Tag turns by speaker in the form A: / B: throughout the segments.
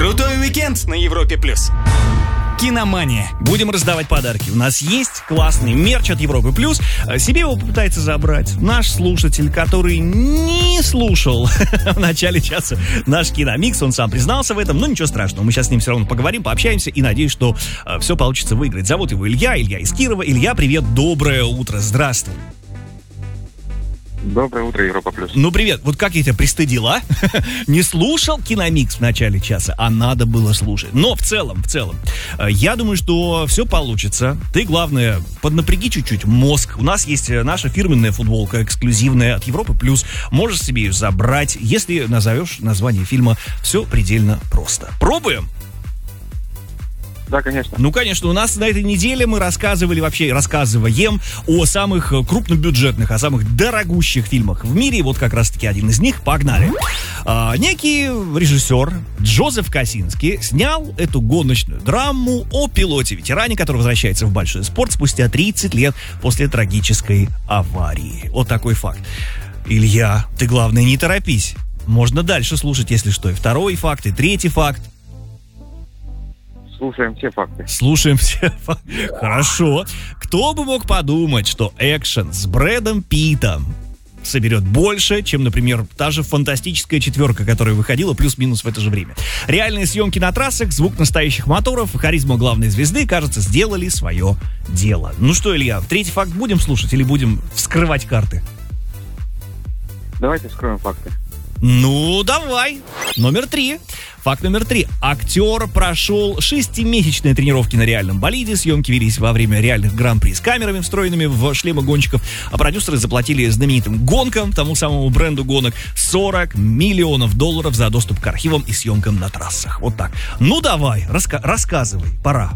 A: Крутой уикенд на Европе+.
B: Киномания. Будем раздавать подарки. У нас есть классный мерч от Европы+. Себе его попытается забрать наш слушатель, который не слушал в начале часа наш Киномикс. Он сам признался в этом, но ничего страшного. Мы сейчас с ним все равно поговорим, пообщаемся и надеюсь, что все получится выиграть. Зовут его Илья из Кирова. Илья, привет, доброе утро, здравствуй.
C: Доброе утро, Европа+.
B: Ну, привет. Вот как я тебя пристыдил, а? Не слушал Киномикс в начале часа, а надо было слушать. Но в целом, я думаю, что все получится. Ты, главное, поднапряги чуть-чуть мозг. У нас есть наша фирменная футболка, эксклюзивная от Европы+. Можешь себе ее забрать, если назовешь название фильма. Все предельно просто. Пробуем?
C: Да, конечно.
B: Ну, конечно, у нас на этой неделе мы рассказываем о самых крупнобюджетных, о самых дорогущих фильмах в мире. Вот как раз-таки один из них. Погнали. Некий режиссер Джозеф Косински снял эту гоночную драму о пилоте-ветеране, который возвращается в большой спорт спустя 30 лет после трагической аварии. Вот такой факт. Илья, ты, главное, не торопись. Можно дальше слушать, если что. И второй факт, и третий факт.
C: Слушаем
B: все факты. Хорошо. Кто бы мог подумать, что экшен с Брэдом Питтом соберет больше, чем, например, та же «Фантастическая четверка», которая выходила плюс-минус в это же время. Реальные съемки на трассах, звук настоящих моторов и харизма главной звезды, кажется, сделали свое дело. Ну что, Илья, третий факт будем слушать или будем вскрывать карты?
C: Давайте вскроем факты.
B: Ну, давай. Факт номер 3. Актер прошел 6-месячные тренировки на реальном болиде. Съемки велись во время реальных гран-при с камерами, встроенными в шлемы гонщиков. А продюсеры заплатили знаменитым гонкам, тому самому бренду гонок, $40 миллионов за доступ к архивам и съемкам на трассах. Вот так. Ну, давай, рассказывай, пора.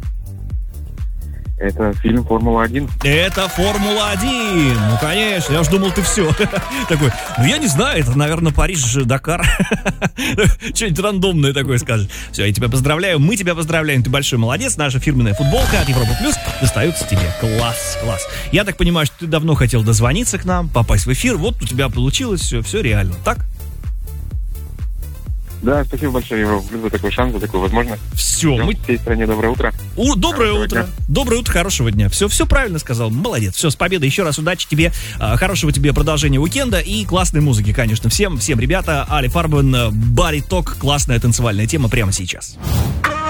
C: Это фильм «Формула-1».
B: Это «Формула-1». Ну, конечно, я уж думал, ты все. Такой, я не знаю, это, наверное, Париж-Дакар. Что-нибудь рандомное такое скажешь. Все, я тебя поздравляю, мы тебя поздравляем, ты большой молодец. Наша фирменная футболка от Европа+ достается тебе. Класс. Я так понимаю, что ты давно хотел дозвониться к нам, попасть в эфир. Вот у тебя получилось все реально, так?
C: Да, спасибо большое, Европа+, за такой шанс, за такую возможность.
B: Все,
C: мы всей стране доброе утро.
B: Доброе утро. Доброе утро, хорошего дня. Все правильно сказал, молодец. Все, с победой еще раз, удачи тебе, хорошего тебе продолжения уикенда и классной музыки, конечно. Всем, ребята, Али Фарбен, Барри Ток, классная танцевальная тема прямо сейчас.